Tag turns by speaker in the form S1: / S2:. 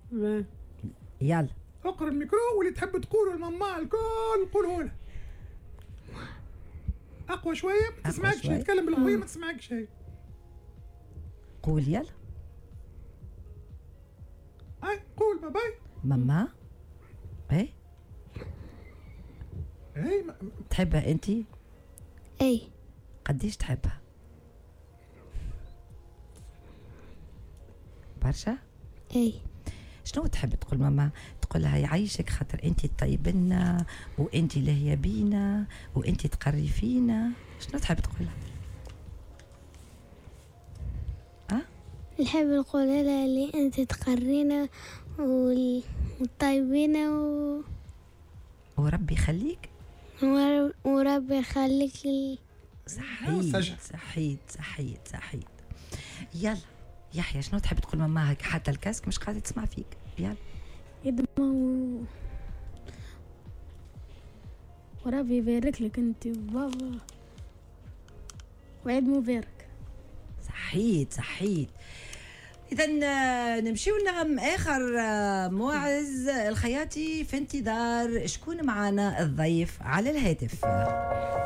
S1: يلا
S2: اقرا الميكرو واللي تحب تقوله لماما الكل قوله له. اقوى شويه ما تسمعكش، يتكلم بالقويه ما تسمعكش. هي
S1: قول يلا.
S2: قول باباي.
S1: ماما ايه
S2: اي
S1: تحبها انت؟
S3: اي.
S1: قديش تحبها؟ برشا؟
S3: اي.
S1: شنو تحب تقول ماما؟ تقول لها يعيشك خاطر انت تطيبنا وانت اللي هي بينا وانت تقري فينا، شنو تحب تقولها؟
S3: نحب نقول لها اللي انت تقرينا وطيبينا
S1: وربي يخليك.
S3: وربي يخليك لي.
S1: صحيت. يلا يحيى شنو تحب تقول ماما؟ هيك حتى الكاسك مش قاعده تسمع فيك. يلا
S4: وربي يبارك لك انت وبابا وعيد مبارك.
S1: صحيت. إذا نمشيو لنغم آخر. معز الخياطي في انتظار شكون معنا الضيف على الهاتف.